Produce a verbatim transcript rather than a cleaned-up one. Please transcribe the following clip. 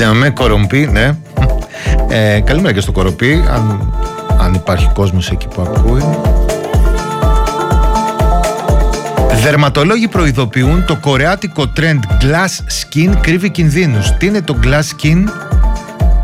Τζαμέ Κορομπή, ναι. Ε, καλημέρα και στο Κοροπή, αν, αν υπάρχει κόσμος εκεί που ακούει. Δερματολόγοι προειδοποιούν το κορεάτικο trend glass skin κρύβει κινδύνους. Τι είναι το glass skin?